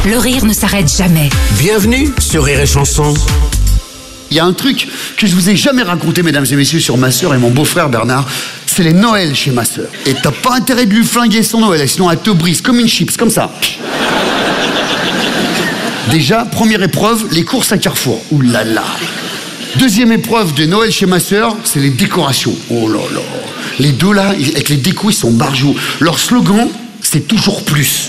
Le rire ne s'arrête jamais. Bienvenue sur Rire et Chanson. Il y a un truc que je vous ai jamais raconté, mesdames et messieurs, sur ma sœur et mon beau-frère Bernard. C'est les Noëls chez ma sœur. Et t'as pas intérêt de lui flinguer son Noël, sinon elle te brise comme une chips, comme ça. Déjà, première épreuve, les courses à Carrefour. Ouh là là. Deuxième épreuve de Noël chez ma sœur, c'est les décorations. Oh là là. Les deux là, avec les décos, ils sont barjots. Leur slogan, c'est toujours plus.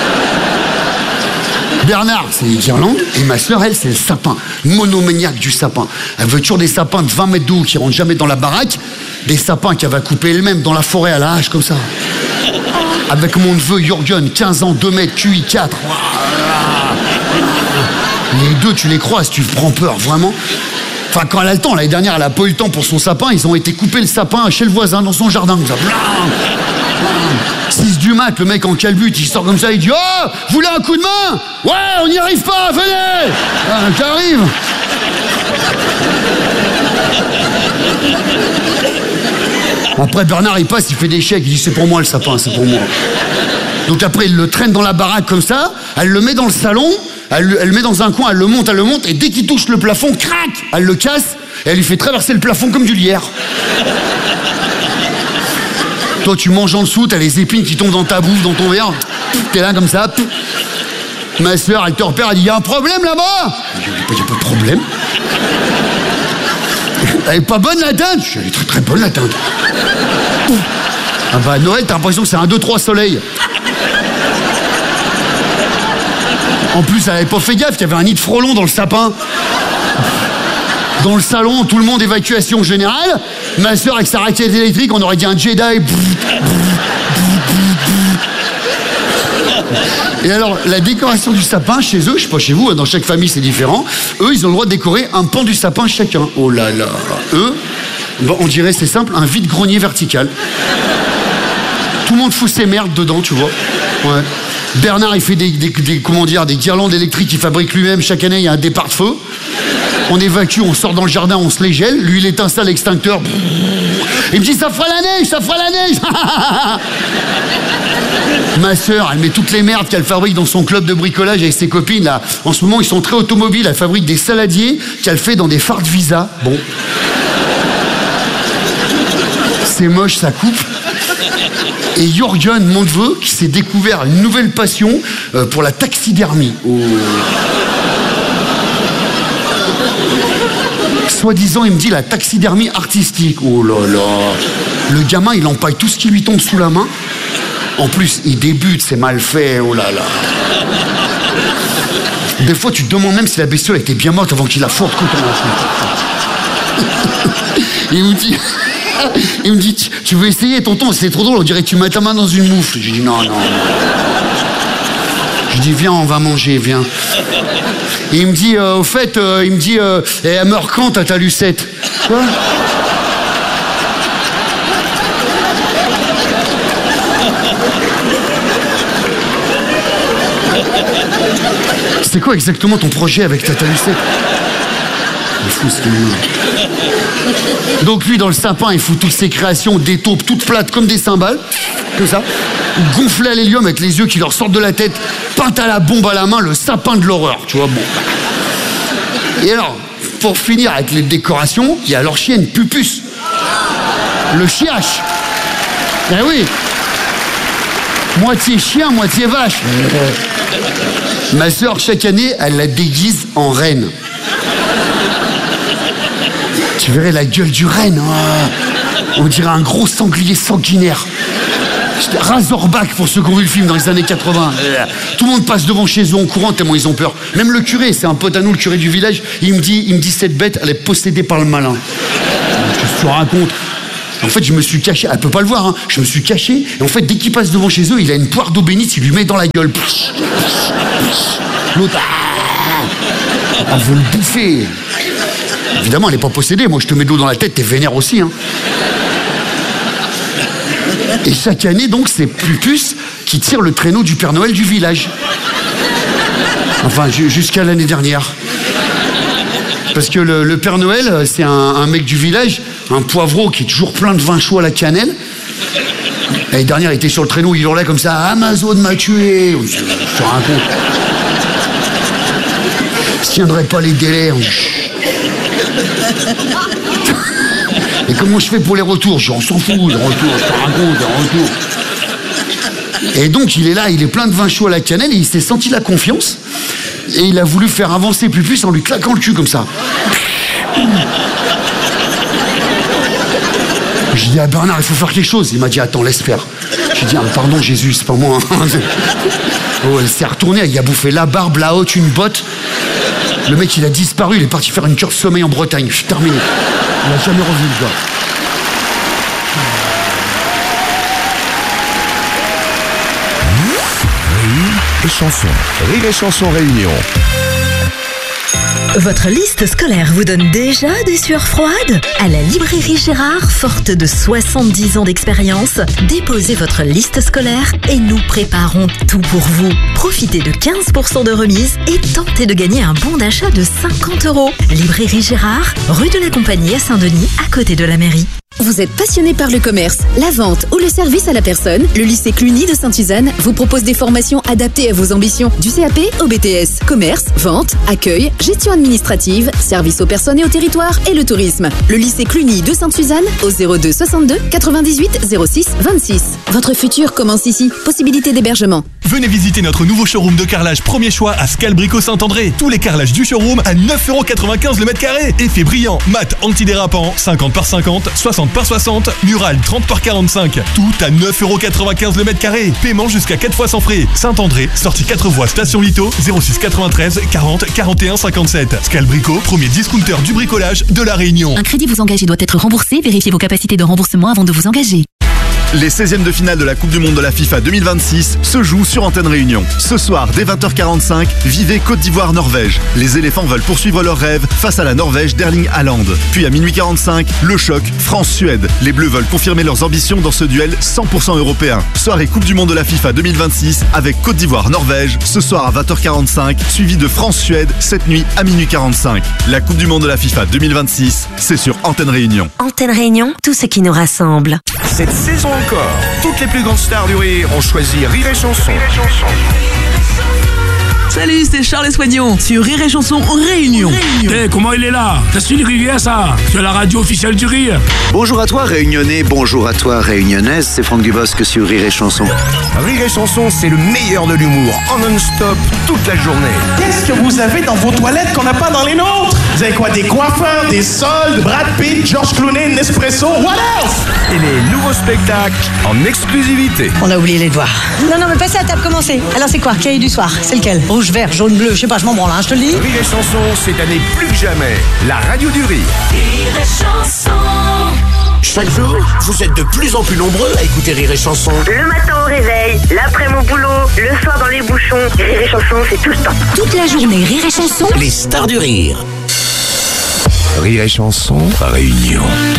Bernard, c'est les guirlandes, et ma sœur, elle, c'est le sapin. Monomaniaque du sapin. Elle veut toujours des sapins de 20 mètres de haut qui rentrent jamais dans la baraque, des sapins qu'elle va couper elle-même dans la forêt à la hache, comme ça. Avec mon neveu Jürgen, 15 ans, 2 mètres, QI 4. Les deux, tu les croises, tu prends peur, vraiment. Enfin, quand elle a le temps, l'année dernière, elle a pas eu le temps pour son sapin, ils ont été couper le sapin chez le voisin, dans son jardin, comme ça. 6 du mat, le mec en calbute, il sort comme ça, il dit « Oh, vous voulez un coup de main? Ouais, on n'y arrive pas, venez !» J'arrive. Après, Bernard, il passe, il fait des chèques, il dit « C'est pour moi le sapin, c'est pour moi. » Donc après, il le traîne dans la baraque comme ça, elle le met dans le salon, elle le met dans un coin, elle le monte, et dès qu'il touche le plafond, crac, elle le casse, et elle lui fait traverser le plafond comme du lierre. Toi, tu manges en dessous, t'as les épines qui tombent dans ta bouffe, dans ton verre. T'es là comme ça. Ma soeur, elle te repère, elle dit « Il y a un problème là-bas ?» Il n'y a pas de problème. Elle est pas bonne la dinde? Elle est très très bonne la dinde. Ah bah Noël, t'as l'impression que c'est un 2-3 soleil. En plus, elle avait pas fait gaffe, il y avait un nid de frelons dans le sapin. Dans le salon, tout le monde évacuation générale. Ma soeur avec sa raquette électrique, on aurait dit un Jedi. Et alors, la décoration du sapin, chez eux, je sais pas chez vous, dans chaque famille c'est différent, eux, ils ont le droit de décorer un pan du sapin chacun. Oh là là. Eux, on dirait, c'est simple, un vide-grenier vertical. Tout le monde fout ses merdes dedans, tu vois. Ouais. Bernard, il fait des guirlandes électriques qu'il fabrique lui-même. Chaque année, il y a un départ de feu. On évacue, on sort dans le jardin, on se les gèle. Lui, il éteint ça à l'extincteur. Il me dit, ça fera la neige, ça fera la neige. Ma sœur, elle met toutes les merdes qu'elle fabrique dans son club de bricolage avec ses copines. Là. En ce moment, ils sont très automobiles. Elle fabrique des saladiers qu'elle fait dans des phares de Visa. Bon. C'est moche, ça coupe. Et Jürgen, mon neveu, qui s'est découvert une nouvelle passion pour la taxidermie. Oh. Soi-disant, il me dit la taxidermie artistique. Oh là là. Le gamin, il empaille tout ce qui lui tombe sous la main. En plus, il débute, c'est mal fait. Oh là là. Des fois, tu te demandes même si la bestiole était bien morte avant qu'il la fourre contre la Il me dit, tu veux essayer, tonton? C'est trop drôle, on dirait que tu mets ta main dans une moufle. Je dis, non. Je dis, viens, on va manger, viens. Et il me dit, au fait, elle meurt quand, ta Lucette? Quoi? C'est quoi exactement ton projet avec Tata Lucette? Donc lui, dans le sapin, il fout toutes ses créations, des taupes toutes plates comme des cymbales, comme ça, gonflées à l'hélium avec les yeux qui leur sortent de la tête, peintes à la bombe à la main, le sapin de l'horreur, tu vois, bon. Et alors, pour finir avec les décorations, il y a leur chienne Pupus, le chiache. Eh oui, moitié chien, moitié vache. Ma sœur, chaque année, elle la déguise en reine. Tu verrais la gueule du renne. Oh. On dirait un gros sanglier sanguinaire. Razorback pour ceux qui ont vu le film dans les années 80. Tout le monde passe devant chez eux en courant tellement ils ont peur. Même le curé, c'est un pote à nous, le curé du village, il me dit cette bête, elle est possédée par le malin. Qu'est-ce que tu racontes? En fait, je me suis caché, elle peut pas le voir, hein. Je me suis caché, et en fait, dès qu'il passe devant chez eux, il a une poire d'eau bénite, il lui met dans la gueule. L'autre, elle veut le bouffer. Évidemment, elle n'est pas possédée. Moi, je te mets de l'eau dans la tête, t'es vénère aussi. Hein. Et chaque année, donc, c'est Pupus qui tire le traîneau du Père Noël du village. Enfin, jusqu'à l'année dernière. Parce que le Père Noël, c'est un mec du village, un poivreau qui est toujours plein de vin chaud à la cannelle. L'année dernière, il était sur le traîneau, il hurlait comme ça, Amazon m'a tué. Je te raconte. tiendrai pas les délais. Et comment je fais pour les retours? On s'en fout, les retours, je te raconte, les retours. Et donc, il est là, il est plein de vin chaud à la cannelle, et il s'est senti la confiance, et il a voulu faire avancer Pupus en lui claquant le cul comme ça. J'ai dit à Bernard, il faut faire quelque chose. Il m'a dit, attends, laisse faire. J'ai dit, ah, pardon Jésus, c'est pas moi. Oh, elle s'est retournée, il a bouffé la barbe, la haute, une botte. Le mec, il a disparu, il est parti faire une cure de sommeil en Bretagne. Je suis terminé. Il n'a jamais revu le gars. Rire et chanson Réunion. Votre liste scolaire vous donne déjà des sueurs froides? À la librairie Gérard, forte de 70 ans d'expérience, déposez votre liste scolaire et nous préparons tout pour vous. Profitez de 15% de remise et tentez de gagner un bon d'achat de 50 €. Librairie Gérard, rue de la Compagnie à Saint-Denis, à côté de la mairie. Vous êtes passionné par le commerce, la vente ou le service à la personne? Le lycée Cluny de Sainte-Suzanne vous propose des formations adaptées à vos ambitions. Du CAP au BTS, commerce, vente, accueil, gestion administrative, service aux personnes et au territoire et le tourisme. Le lycée Cluny de Sainte-Suzanne au 02 62 98 06 26. Votre futur commence ici. Possibilité d'hébergement. Venez visiter notre nouveau showroom de carrelage premier choix à Scalbrico Saint-André. Tous les carrelages du showroom à 9,95 € le mètre carré. Effet brillant, mat antidérapant, 50 par 50, 60 par 60, mural 30 par 45. Tout à 9,95 € le mètre carré. Paiement jusqu'à 4 fois sans frais. Saint-André, sortie 4 voies station Lito, 06 93 40 41 57. Scalbrico, premier discounter du bricolage de la Réunion. Un crédit vous engage et doit être remboursé. Vérifiez vos capacités de remboursement avant de vous engager. Les 16e de finale de la Coupe du Monde de la FIFA 2026 se jouent sur Antenne Réunion. Ce soir, dès 20h45, vivez Côte d'Ivoire-Norvège. Les éléphants veulent poursuivre leurs rêves face à la Norvège d'Erling Haaland. Puis à minuit 45, le choc France-Suède. Les Bleus veulent confirmer leurs ambitions dans ce duel 100% européen. Soirée Coupe du Monde de la FIFA 2026 avec Côte d'Ivoire-Norvège, ce soir à 20h45, suivi de France-Suède cette nuit à minuit 45. La Coupe du Monde de la FIFA 2026, c'est sur Antenne Réunion. Antenne Réunion, tout ce qui nous rassemble. Cette saison encore, toutes les plus grandes stars du rire ont choisi Rire et Chanson. Salut, c'est Charles Soignon sur Rire et Chanson Réunion. Comment il est là? T'as su le rivière ça? Sur la radio officielle du rire. Bonjour à toi Réunionnais, bonjour à toi Réunionnaise, c'est Franck Dubosc sur Rire et Chanson. Rire et Chanson, c'est le meilleur de l'humour, en non-stop, toute la journée. Qu'est-ce que vous avez dans vos toilettes qu'on n'a pas dans les nôtres? Vous avez quoi? Des coiffeurs, des soldes, Brad Pitt, George Clooney, Nespresso, what else? Et les nouveaux spectacles en exclusivité. On a oublié les devoirs. Non, mais passez à table, commencez. Alors c'est quoi? Cahier du soir, c'est lequel? Rouge, vert, jaune, bleu, je sais pas, je m'en branle, je te le dis. Rire et Chanson, cette année plus que jamais, la radio du rire. Rire et Chanson. Chaque jour, vous êtes de plus en plus nombreux à écouter Rire et Chanson. Le matin au réveil, l'après-midi au boulot, le soir dans les bouchons. Rire et Chanson, c'est tout le temps. Toute la journée, Rire et Chanson. Les stars du rire. Rire et Chanson, Réunion.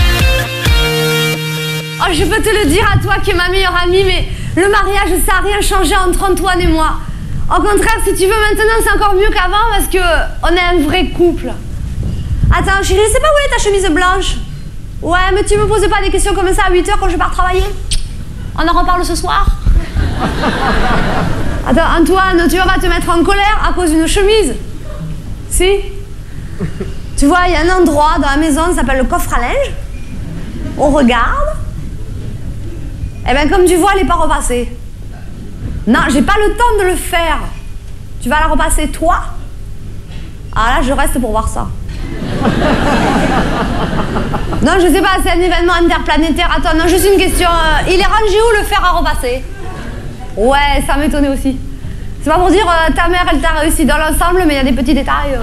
Oh, je peux te le dire à toi qui es ma meilleure amie, mais le mariage, ça n'a rien changé entre Antoine et moi. Au contraire, si tu veux, maintenant, c'est encore mieux qu'avant parce que on est un vrai couple. Attends, chérie, je sais pas où est ta chemise blanche? Ouais, mais tu me poses pas des questions comme ça à 8h quand je pars travailler? On en reparle ce soir? Attends, Antoine, tu vas pas te mettre en colère à cause d'une chemise? Si? Tu vois, il y a un endroit dans la maison, ça s'appelle le coffre à linge. On regarde. Eh ben, comme tu vois, elle n'est pas repassée. Non, j'ai pas le temps de le faire. Tu vas la repasser, toi? Ah là, je reste pour voir ça. Non, je sais pas, c'est un événement interplanétaire. Attends, non, juste une question. Il est rangé où le fer à repasser? Ouais, ça m'étonnait aussi. C'est pas pour dire ta mère, elle t'a réussi dans l'ensemble, mais il y a des petits détails.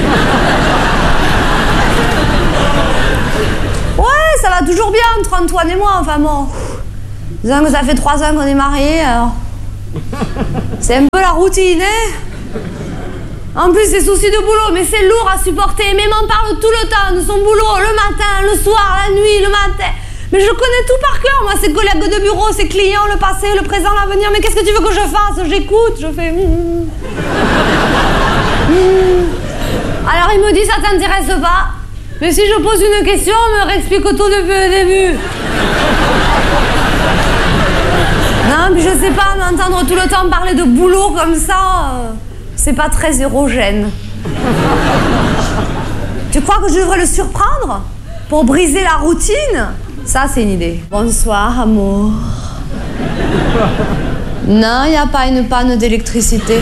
Ouais, ça va toujours bien entre Antoine et moi, enfin bon. Disons que ça fait 3 ans qu'on est mariés, alors... C'est un peu la routine, hein? En plus, c'est soucis de boulot, mais c'est lourd à supporter. Mais m'en parle tout le temps de son boulot, le matin, le soir, la nuit, le matin. Mais je connais tout par cœur, moi, ses collègues de bureau, ses clients, le passé, le présent, l'avenir. Mais qu'est-ce que tu veux que je fasse? J'écoute, je fais... Alors il me dit, ça t'intéresse pas? Mais si je pose une question, on me réexplique tout depuis le début. Non, puis je sais pas, m'entendre tout le temps parler de boulot comme ça, c'est pas très érogène. Tu crois que je devrais le surprendre pour briser la routine? Ça, c'est une idée. Bonsoir, amour. Non, il n'y a pas une panne d'électricité.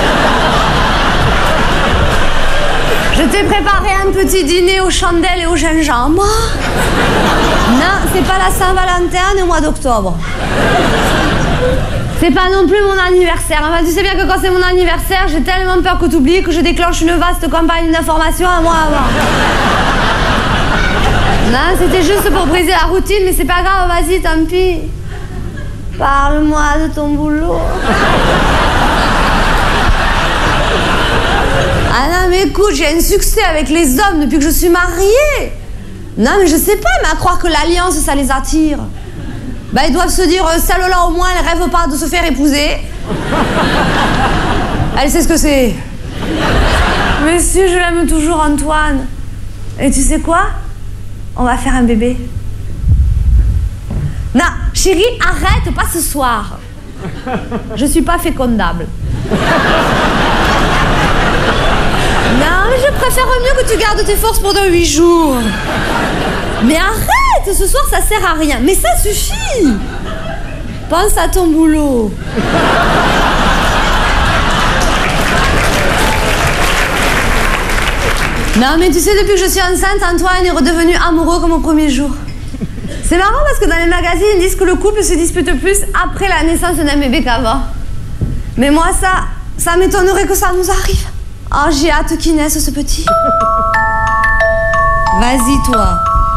Je t'ai préparé un petit dîner aux chandelles et au gingembre. Non, c'est pas la Saint-Valentin au mois d'octobre. C'est pas non plus mon anniversaire. Enfin, tu sais bien que quand c'est mon anniversaire, j'ai tellement peur que tu oublies que je déclenche une vaste campagne d'information un mois avant. Non, c'était juste pour briser la routine, mais c'est pas grave, vas-y, tant pis. Parle-moi de ton boulot. Ah non, mais écoute, j'ai un succès avec les hommes depuis que je suis mariée. Non, mais je sais pas, mais à croire que l'alliance, ça les attire. Bah, ils doivent se dire, celle-là, au moins, elle rêve pas de se faire épouser. Elle sait ce que c'est. Mais si, je l'aime toujours, Antoine. Et tu sais quoi? On va faire un bébé. Non, chérie, arrête, pas ce soir. Je suis pas fécondable. Non, mais je préfère mieux que tu gardes tes forces pendant 8 jours. Mais arrête, ce soir ça sert à rien. Mais ça suffit. Pense à ton boulot. Non, mais tu sais, depuis que je suis enceinte, Antoine est redevenu amoureux comme au premier jour. C'est marrant parce que dans les magazines, ils disent que le couple se dispute plus après la naissance d'un bébé qu'avant. Mais moi, ça m'étonnerait que ça nous arrive. Oh, j'ai hâte qu'il naisse, ce petit. Vas-y, toi.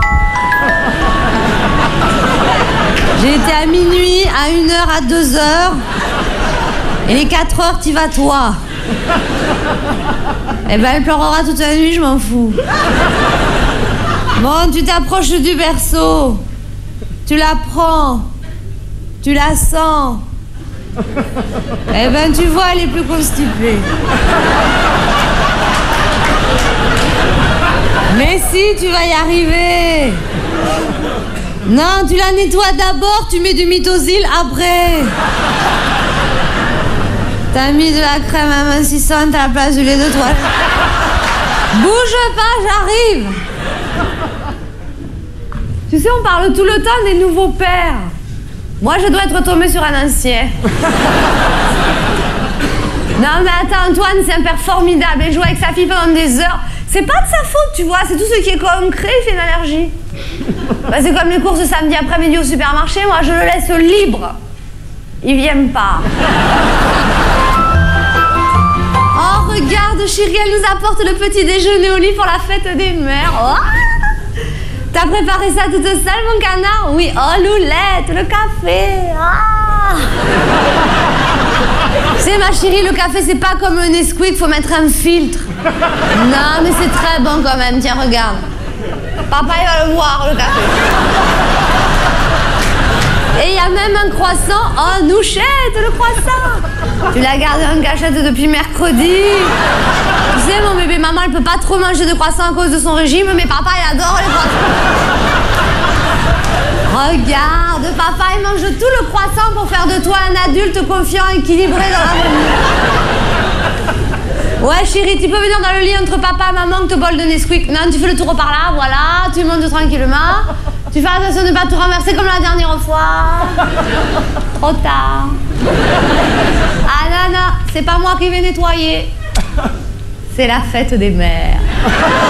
J'ai été à minuit, à 1h, à 2h. Et les 4h, t'y vas, toi. Eh ben, elle pleurera toute la nuit, je m'en fous. Bon, tu t'approches du berceau. Tu la prends. Tu la sens. Eh ben, tu vois, elle est plus constipée. Mais si, tu vas y arriver. Non, tu la nettoies d'abord, tu mets du Mythosil après. T'as mis de la crème amincissante à la place du lait de toilette. Bouge pas, j'arrive. Tu sais, on parle tout le temps des nouveaux pères. Moi, je dois être tombée sur un ancien. Non, mais attends, Antoine, c'est un père formidable. Il joue avec sa fille pendant des heures. C'est pas de sa faute, tu vois. C'est tout ce qui est concret, il fait une allergie. Bah, c'est comme les courses de samedi après-midi au supermarché. Moi, je le laisse libre. Il vient pas. Oh, regarde, chérie, elle nous apporte le petit déjeuner au lit pour la fête des mères. Oh, t'as préparé ça toute seule, mon canard? Oui, oh, Loulette, le café. Ah. Tu sais, ma chérie, le café, c'est pas comme un Nesquik, faut mettre un filtre. Non, mais c'est très bon quand même. Tiens, regarde. Papa, il va le voir, le café. Et il y a même un croissant. Oh, Nouchette, le croissant. Tu l'as gardé en cachette depuis mercredi. Tu sais, mon bébé, maman, elle peut pas trop manger de croissant à cause de son régime, mais papa, il adore les croissants. Regarde, papa, il mange tout le croissant pour faire de toi un adulte confiant, équilibré dans l'avenir. Ouais, chérie, tu peux venir dans le lit entre papa et maman que te bol de Nesquik. Non, tu fais le tour par là, voilà, tu montes tranquillement. Tu fais attention de ne pas tout renverser comme la dernière fois. Trop tard. Ah non, non, c'est pas moi qui vais nettoyer. C'est la fête des mères.